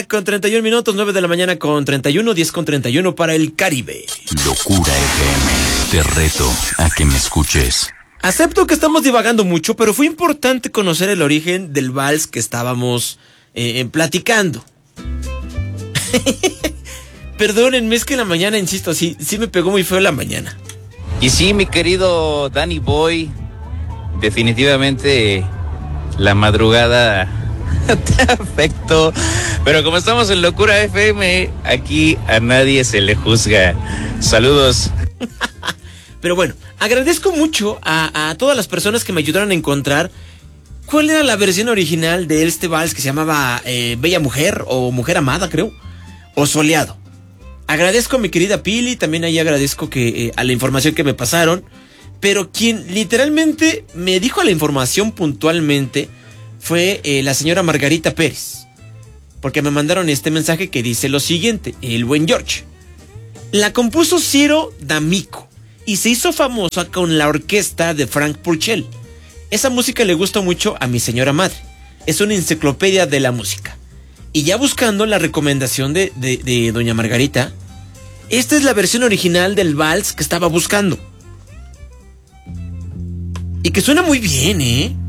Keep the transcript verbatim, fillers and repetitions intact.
con treinta y un minutos, nueve de la mañana con treinta y uno, diez con treinta y uno para el Caribe. Locura F M, te reto a que me escuches. Acepto que estamos divagando mucho, pero fue importante conocer el origen del vals que estábamos eh, platicando. Perdónenme, es que en la mañana, insisto, sí, sí me pegó muy feo la mañana. Y sí, mi querido Danny Boy, definitivamente la madrugada te afectó. Pero como estamos en Locura F M, aquí a nadie se le juzga. Saludos. Pero bueno, agradezco mucho a, a todas las personas que me ayudaron a encontrar cuál era la versión original de este vals que se llamaba eh, Bella Mujer o Mujer Amada, creo, o Soleado. Agradezco a mi querida Pili, también ahí agradezco que eh, a la información que me pasaron, pero quien literalmente me dijo la información puntualmente fue eh, la señora Margarita Pérez, porque me mandaron este mensaje que dice lo siguiente: el buen George. La compuso Ciro D'Amico y se hizo famosa con la orquesta de Frank Purcell. Esa música le gustó mucho a mi señora madre. Es una enciclopedia de la música. Y ya buscando la recomendación de, de, de doña Margarita, esta es la versión original del vals que estaba buscando. Y que suena muy bien, ¿eh?